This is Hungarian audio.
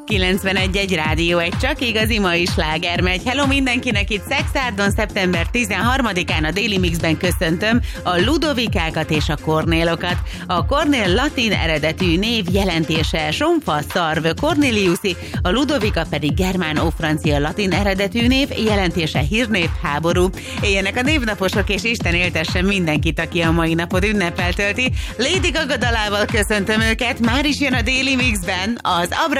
91.1 Rádió, egy csak igazi mai sláger megy. Hello mindenkinek, itt Szexárdon szeptember 13-án a Daily Mixben köszöntöm a Ludovikákat és a Kornélokat. A Kornél latin eredetű név jelentése somfa, szarv, Corneliusi, a Ludovika pedig germán ófrancia latin eredetű név jelentése hírnév, háború. Éljenek a névnaposok, és Isten éltessen mindenkit, aki a mai napot ünnepel tölti. Lady Gaga dalával köszöntöm őket, már is jön a Daily Mixben az